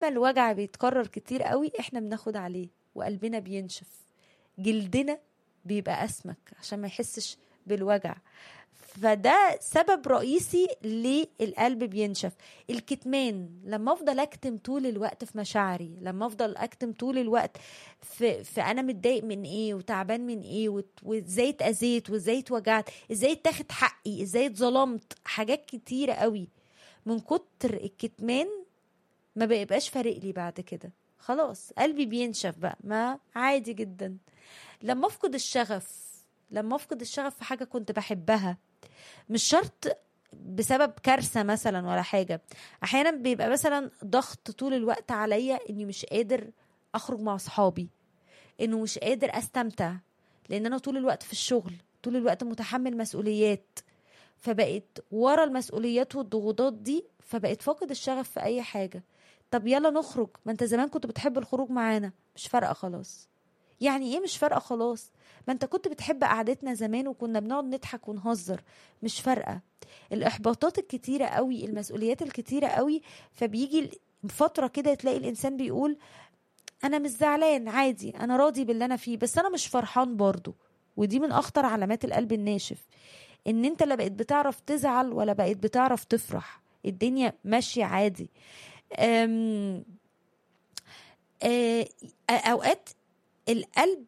الوجع بيتكرر كتير قوي احنا بناخد عليه وقلبنا بينشف، جلدنا بيبقى أسمك عشان ما يحسش بالوجع. فده سبب رئيسي ليه القلب بينشف. الكتمان، لما افضل اكتم طول الوقت في مشاعري، لما افضل اكتم طول الوقت في انا متضايق من ايه وتعبان من ايه وازاي اتأذيت وازاي اتوجعت، ازاي اتاخد حقي، ازاي اتظلمت، حاجات كتيرة قوي. من كتر الكتمان ما بيبقاش فارق لي بعد كده، خلاص قلبي بينشف بقى، ما عادي جدا. لما افقد الشغف، لما افقد الشغف في حاجة كنت بحبها، مش شرط بسبب كارثة مثلا ولا حاجة، احيانا بيبقى مثلا ضغط طول الوقت عليا اني مش قادر اخرج مع صحابي، انه مش قادر استمتع، لان انا طول الوقت في الشغل، طول الوقت متحمل مسؤوليات، فبقيت ورا المسؤوليات والضغوطات دي، فبقيت فاقد الشغف في اي حاجة. طب يلا نخرج، ما انت زمان كنت بتحب الخروج معانا، مش فارقة خلاص. يعني ايه مش فارقة خلاص؟ ما انت كنت بتحب قعدتنا زمان وكنا بنقعد نضحك ونهزر، مش فارقة. الاحباطات الكتيرة قوي، المسؤوليات الكتيرة قوي، فبيجي فترة كده تلاقي الانسان بيقول انا مش زعلان، عادي، انا راضي باللي انا فيه، بس انا مش فرحان برضو. ودي من اخطر علامات القلب الناشف، ان انت لا بقيت بتعرف تزعل ولا بقيت بتعرف تفرح، الدنيا ماشية عادي. أم اوقات القلب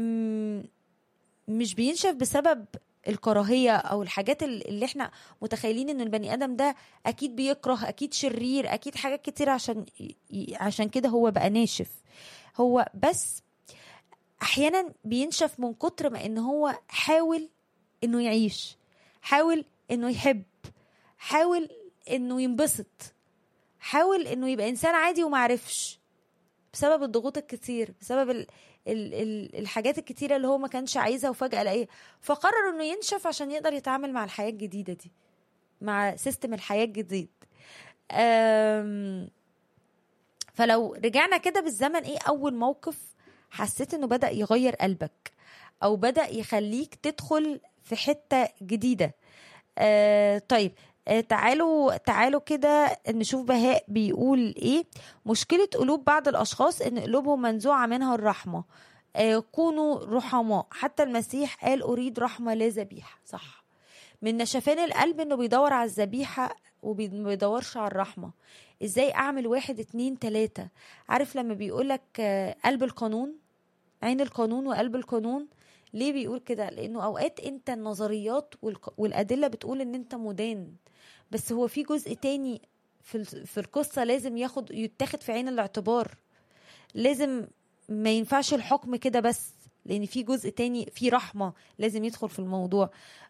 مش بينشف بسبب الكراهية او الحاجات اللي احنا متخيلين ان البني ادم ده اكيد بيكره، اكيد شرير، اكيد حاجات كتير عشان كده هو بقى ناشف. هو بس احيانا بينشف من كتر ما ان هو حاول انه يعيش، حاول انه يحب، حاول انه ينبسط، حاول انه يبقى انسان عادي ومعرفش، بسبب الضغوط الكتير، بسبب الحاجات الكتيرة اللي هو ما كانش عايزها وفجأة لقيها، فقرر انه ينشف عشان يقدر يتعامل مع الحياة الجديدة دي، مع سيستم الحياة الجديد. فلو رجعنا كده بالزمن، ايه اول موقف حسيت انه بدأ يغير قلبك او بدأ يخليك تدخل في حتة جديدة؟ طيب، تعالوا كده نشوف بهاء بيقول ايه. مشكلة قلوب بعض الاشخاص ان قلوبهم منزوعة منها الرحمة، كونوا رحماء، حتى المسيح قال اريد رحمة لا ذبيحة. صح، من نشفان القلب انه بيدور على الذبيحة وبيدورش على الرحمة. ازاي اعمل 1 2 3؟ عارف لما بيقولك قلب القانون، عين القانون وقلب القانون، ليه بيقول كده؟ لانه اوقات انت النظريات والادله بتقول ان انت مدان، بس هو في جزء تاني في القصه لازم يتاخد في عين الاعتبار. لازم ما ينفعش الحكم كده بس، لان في جزء تاني، في رحمه لازم يدخل في الموضوع.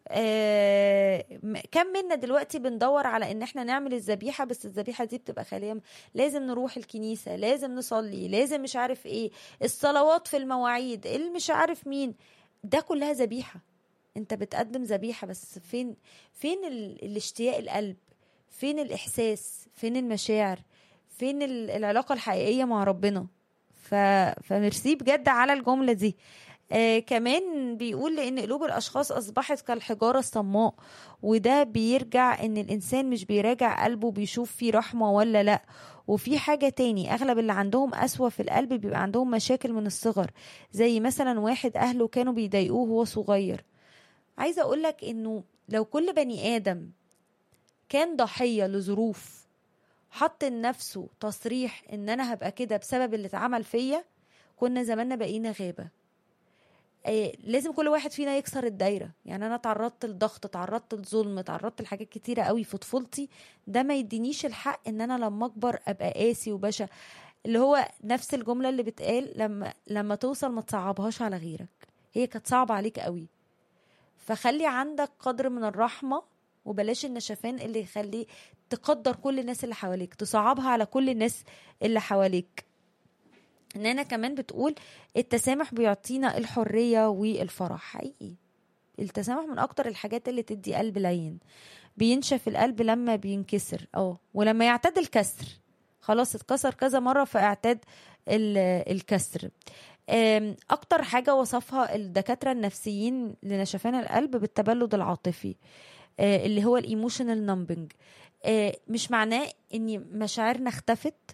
كم منا دلوقتي بندور على ان احنا نعمل الذبيحه، بس الذبيحه دي بتبقى خاليه، لازم نروح الكنيسه، لازم نصلي، لازم مش عارف ايه، الصلوات في المواعيد، اللي مش عارف مين، ده كلها ذبيحه. انت بتقدم ذبيحه، بس فين الاشتياق القلب، فين الاحساس، فين المشاعر، فين العلاقه الحقيقيه مع ربنا؟ فميرسي بجد على الجملة دي. كمان بيقول لأن قلوب الأشخاص أصبحت كالحجارة الصماء، وده بيرجع إن الإنسان مش بيراجع قلبه بيشوف فيه رحمة ولا لأ. وفي حاجة تاني، أغلب اللي عندهم قسوة في القلب بيبقى عندهم مشاكل من الصغر، زي مثلا واحد أهله كانوا بيضايقوه وهو صغير. عايزة أقولك إنه لو كل بني آدم كان ضحية لظروف، حط لنفسه تصريح ان انا هبقى كده بسبب اللي اتعمل فيا، كنا زماننا بقينا غابة. لازم كل واحد فينا يكسر الدايرة. يعني انا تعرضت لضغط، تعرضت لظلم، تعرضت لحاجات كتيرة قوي في طفولتي، ده ما يدينيش الحق ان انا لما اكبر ابقى قاسي وبشع. اللي هو نفس الجملة اللي بتقال لما توصل ما تصعبهاش على غيرك، هي كانت صعبة عليك قوي. فخلي عندك قدر من الرحمة، وبلاش النشفان اللي يخلي تقدر كل الناس اللي حواليك، تصعبها على كل الناس اللي حواليك. ان انا كمان بتقول التسامح بيعطينا الحرية والفرح. حقيقي التسامح من اكتر الحاجات اللي تدي قلب لين. بينشف القلب لما بينكسر، ولما يعتاد الكسر، خلاص اتكسر كذا مرة فاعتاد الكسر. اكتر حاجة وصفها الدكاترة النفسيين لنشفان القلب بالتبلد العاطفي، اللي هو الايموشنال نمبنج. مش معناه ان مشاعرنا اختفت،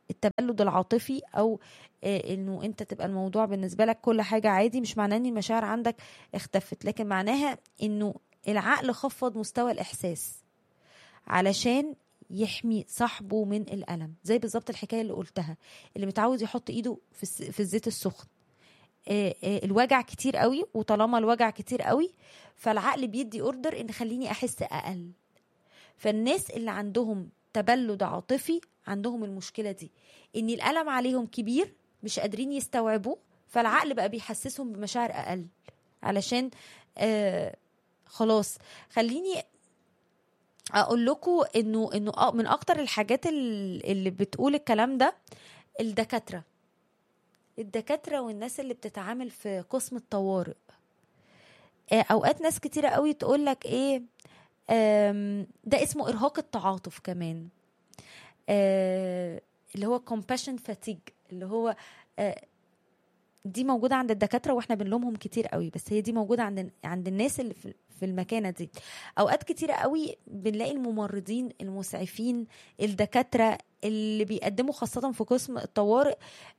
التبلد العاطفي او انه انت تبقى الموضوع بالنسبة لك كل حاجة عادي، مش معناه ان المشاعر عندك اختفت، لكن معناها انه العقل خفض مستوى الاحساس علشان يحمي صاحبه من الألم. زي بالظبط الحكاية اللي قلتها، اللي متعود يحط ايده في الزيت السخن، الوجع كتير قوي، وطالما الوجع كتير قوي فالعقل بيدي اوردر ان خليني احس اقل. فالناس اللي عندهم تبلد عاطفي عندهم المشكلة دي، ان الألم عليهم كبير مش قادرين يستوعبوه، فالعقل بقى بيحسسهم بمشاعر اقل علشان خلاص. خليني اقول لكم انه من اكتر الحاجات اللي بتقول الكلام ده الدكاترة والناس اللي بتتعامل في قسم الطوارئ. اوقات ناس كتيرة قوي تقول لك ايه، ده اسمه ارهاق التعاطف كمان، اللي هو compassion fatigue، اللي هو دي موجودة عند الدكاترة واحنا بنلومهم كتير قوي، بس هي دي موجودة عند الناس اللي في المكانة دي. اوقات كتيرة قوي بنلاقي الممرضين، المسعفين، الدكاترة اللي بيقدموا خاصة في قسم الطوارئ،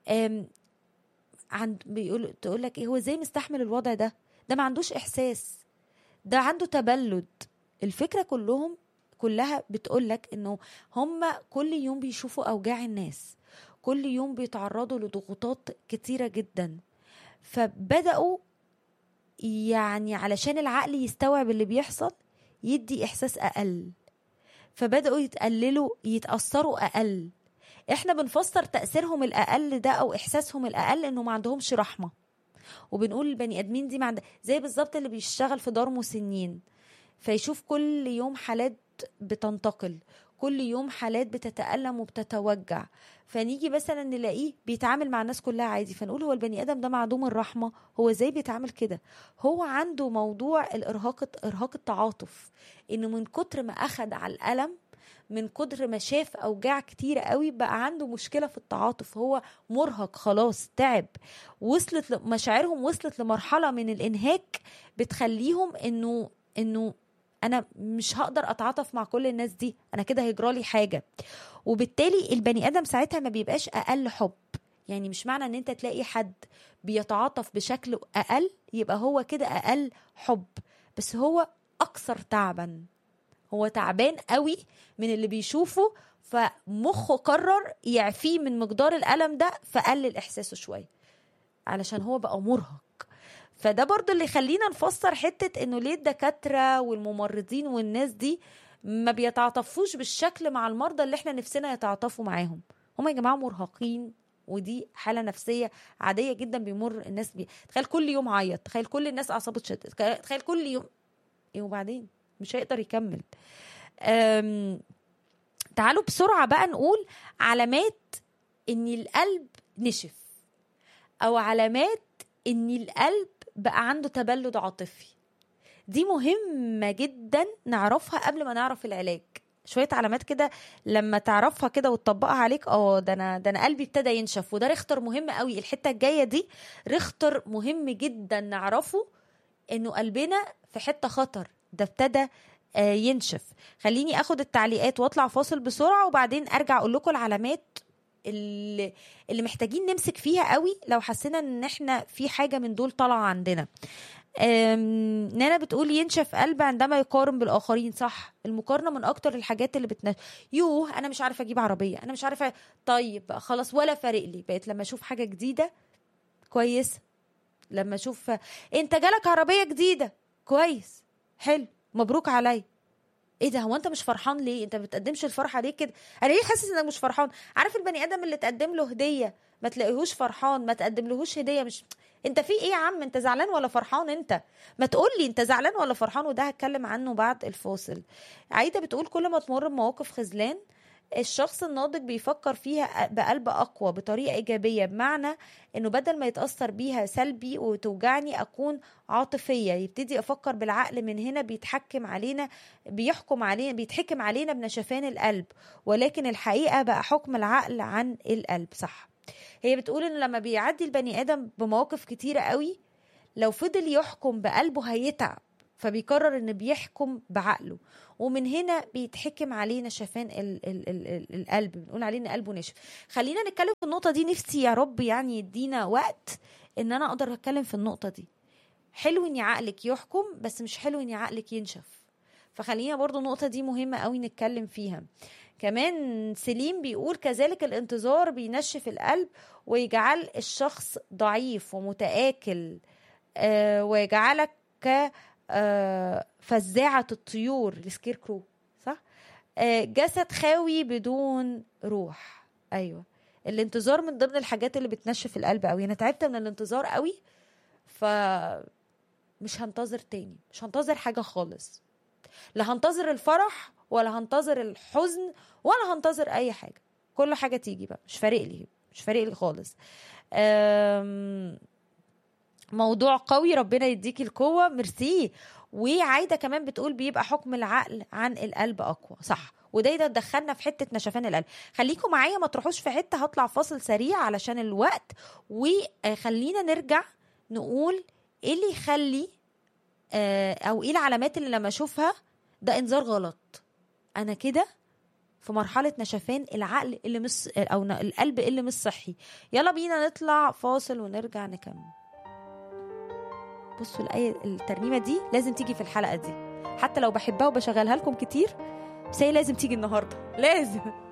تقول لك ايه، هو ازاي مستحمل الوضع ده ما عندوش احساس، ده عنده تبلد. الفكرة كلها بتقولك انه هم كل يوم بيشوفوا اوجاع الناس، كل يوم بيتعرضوا لضغوطات كتيرة جدا، فبدأوا يعني علشان العقل يستوعب اللي بيحصل يدي احساس اقل، فبدأوا يتأثروا اقل. احنا بنفسر تأثيرهم الاقل ده او احساسهم الاقل انه ما عندهمش رحمة، وبنقول البني ادمين دي زي بالظبط اللي بيشتغل في دار مسنين، فيشوف كل يوم حالات بتنتقل، كل يوم حالات بتتألم وبتتوجع، فنيجي مثلا نلاقيه بيتعامل مع الناس كلها عادي، فنقول هو البني ادم ده معدوم الرحمة، هو ازاي بيتعامل كده؟ هو عنده موضوع ارهاق التعاطف، انه من كتر ما اخد على الألم، من كتر ما شاف اوجاع كتير قوي، بقى عنده مشكلة في التعاطف، هو مرهق خلاص، تعب، مشاعرهم وصلت لمرحلة من الانهاك بتخليهم انه انا مش هقدر اتعاطف مع كل الناس دي، انا كده هيجرالي حاجة. وبالتالي البني ادم ساعتها ما بيبقاش اقل حب. يعني مش معنى ان انت تلاقي حد بيتعاطف بشكل اقل يبقى هو كده اقل حب، بس هو اكثر تعبا، هو تعبان قوي من اللي بيشوفه، فمخه قرر يعفيه من مقدار الألم ده، فقلل إحساسه شوية علشان هو بقى مرهق. فده برضو اللي يخلينا نفسر حتة انه ليه الدكاترة والممرضين والناس دي ما بيتعاطفوش بالشكل مع المرضى اللي احنا نفسنا يتعاطفوا معاهم. هم يا جماعة مرهقين، ودي حالة نفسية عادية جدا بيمر الناس بيها. تخيل كل يوم عيط، تخيل كل الناس أعصابها تشتت، تخيل كل يوم ايه، وبعدين مش هيقدر يكمل. تعالوا بسرعة بقى نقول علامات ان القلب نشف، او علامات ان القلب بقى عنده تبلد عاطفي. دي مهمة جدا نعرفها قبل ما نعرف العلاج. شوية علامات كده لما تعرفها كده وتطبقها عليك، ده انا قلبي ابتدى ينشف. وده ريختر مهم قوي، الحتة الجاية دي ريختر مهم جدا نعرفه انه قلبنا في حتة خطر، ده ابتدى ينشف. خليني اخد التعليقات واطلع فاصل بسرعة، وبعدين ارجع اقول لكم العلامات اللي محتاجين نمسك فيها قوي لو حسينا ان احنا في حاجة من دول طالعة عندنا. نانا بتقول ينشف قلب عندما يقارن بالآخرين. صح، المقارنة من أكتر الحاجات اللي يوه أنا مش عارفة أجيب عربية، أنا مش عارفة، طيب خلاص ولا فارق لي. بقيت لما أشوف حاجة جديدة كويس، لما أشوف أنت جالك عربية جديدة كويس حلو مبروك علي، ايه ده، هو انت مش فرحان ليه؟ انت بتقدمش الفرحه ليه كده؟ انا ليه حاسس انك مش فرحان؟ عارف البني ادم اللي تقدم له هديه ما تلاقيهوش فرحان، ما تقدم لهوش هديه مش انت في ايه يا عم؟ انت زعلان ولا فرحان؟ انت ما تقول لي انت زعلان ولا فرحان، وده هتكلم عنه بعد الفاصل. عايده بتقول كل ما تمر بمواقف خذلان الشخص الناضج بيفكر فيها بقلب أقوى بطريقة إيجابية، بمعنى إنه بدل ما يتأثر بيها سلبي وتوجعني أكون عاطفية، يبتدي أفكر بالعقل. من هنا بيتحكم علينا بنشفان القلب، ولكن الحقيقة بقى حكم العقل عن القلب. صح، هي بتقول إن لما بيعدي البني آدم بمواقف كتيرة قوي، لو فضل يحكم بقلبه هيتعب، فبيقرر ان بيحكم بعقله، ومن هنا بيتحكم علينا شفان القلب، بنقول عليه ان قلبه نشف. خلينا نتكلم في النقطة دي، نفسي يا رب يعني يدينا وقت ان انا اقدر اتكلم في النقطة دي. حلو ان عقلك يحكم، بس مش حلو ان عقلك ينشف. فخلينا برضو النقطة دي مهمة قوي نتكلم فيها. كمان سليم بيقول كذلك الانتظار بينشف القلب ويجعل الشخص ضعيف ومتآكل، ويجعلك فزاعة الطيور، السكير كرو، صح؟ جسد خاوي بدون روح. ايوه، الانتظار من ضمن الحاجات اللي بتنشف القلب قوي. انا تعبت من الانتظار قوي، مش هنتظر تاني، مش هنتظر حاجة خالص، لا هنتظر الفرح ولا هنتظر الحزن ولا هنتظر اي حاجة. كل حاجة تيجي بقى، مش فارق لي، مش فارق لي خالص. موضوع قوي، ربنا يديكي القوة. ميرسي. وعايدة كمان بتقول بيبقى حكم العقل عن القلب أقوى، صح. وده دخلنا في حتة نشفان القلب. خليكم معايا، ما تروحوش في حتة، هطلع فاصل سريع علشان الوقت، وخلينا نرجع نقول ايه اللي يخلي او ايه العلامات اللي لما اشوفها ده انذار غلط، انا كده في مرحلة نشفان العقل اللي مش او القلب اللي مش صحي. يلا بينا نطلع فاصل ونرجع نكمل. بصوا الترنيمة دي لازم تيجي في الحلقة دي، حتى لو بحبها وبشغلها لكم كتير، بس هي لازم تيجي النهاردة، لازم.